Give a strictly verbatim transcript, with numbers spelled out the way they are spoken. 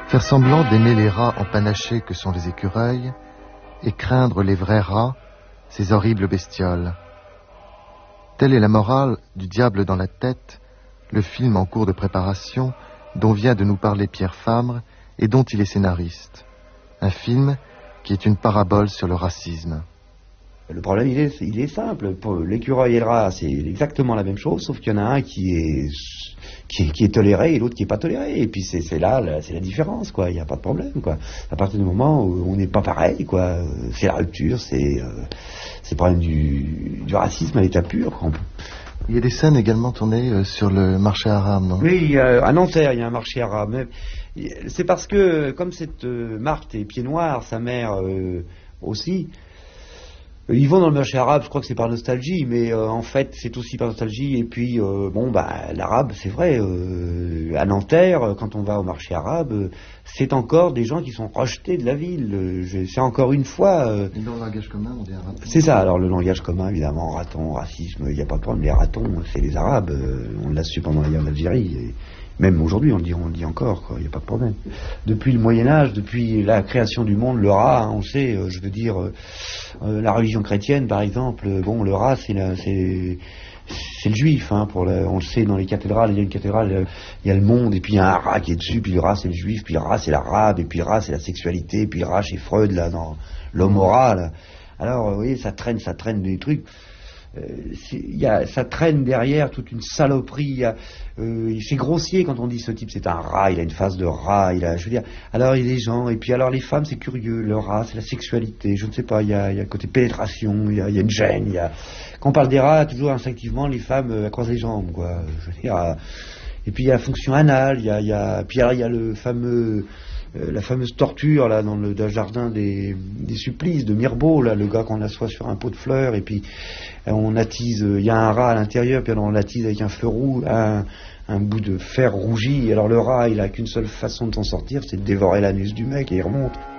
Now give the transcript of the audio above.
Faire semblant d'aimer les rats empanachés que sont les écureuils et craindre les vrais rats, ces horribles bestioles. Telle est la morale du Diable dans la tête, le film en cours de préparation dont vient de nous parler Pierre Famre et dont il est scénariste. Un film qui est une parabole sur le racisme. Le problème, il est, il est simple. Pour l'écureuil et le rat, c'est exactement la même chose, sauf qu'il y en a un qui est, qui est, qui est toléré et l'autre qui n'est pas toléré. Et puis c'est, c'est là, là, c'est la différence, quoi. Il n'y a pas de problème, quoi. À partir du moment où on n'est pas pareil, quoi, c'est la rupture, c'est, euh, c'est le problème du, du racisme à l'état pur, quoi. Il y a des scènes également tournées euh, sur le marché arabe, non? Oui, euh, à Nanterre, il y a un marché arabe. Mais c'est parce que, comme cette euh, Marthe est pied noir, sa mère euh, aussi, ils vont dans le marché arabe, je crois que c'est par nostalgie, mais euh, en fait c'est aussi par nostalgie. Et puis euh, bon bah l'arabe, c'est vrai, euh, à Nanterre, quand on va au marché arabe, euh, c'est encore des gens qui sont rejetés de la ville. Euh, je, c'est encore une fois. Euh, Et dans le langage commun, on dit un raton. C'est ça. Alors le langage commun, évidemment, raton, racisme, il n'y a pas de problème. Les ratons, c'est les Arabes. Euh, on l'a su pendant la guerre d'Algérie. Et même aujourd'hui, on le dit, on le dit encore, quoi. Il n'y a pas de problème. Depuis le Moyen Âge, depuis la création du monde, le rat, hein, on sait, euh, je veux dire, euh, euh, la religion chrétienne, par exemple, euh, bon, le rat, c'est, la, c'est, c'est le juif, hein, pour la, on le sait dans les cathédrales. Il y a une cathédrale, euh, il y a le monde, et puis il y a un rat qui est dessus, puis le rat c'est le juif, puis le rat c'est l'arabe, et puis le rat c'est la sexualité, puis le rat chez Freud, là, dans l'homme au rat, là. Alors, euh, vous voyez, ça traîne, ça traîne des trucs. Euh, y a, ça traîne derrière toute une saloperie. Euh, c'est grossier quand on dit ce type c'est un rat, il a une face de rat, il a, je veux dire, alors il y a des gens, et puis alors les femmes c'est curieux, le rat c'est la sexualité, je ne sais pas, il y a, il y a le côté pénétration, il y a, il y a une gêne, il y a... Quand on parle des rats, toujours instinctivement les femmes euh, croisent les jambes, quoi, je veux dire, euh... et puis il y a la fonction anale, il y a, il y a... puis alors il y a le fameux... Euh, la fameuse torture là dans le, dans le jardin des, des supplices de Mirbeau, là, le gars qu'on assoit sur un pot de fleurs et puis euh, on attise, il euh, y a un rat à l'intérieur, puis alors on l'attise avec un feu roux, un, un bout de fer rougi, et alors le rat il a qu'une seule façon de s'en sortir, c'est de dévorer l'anus du mec et il remonte.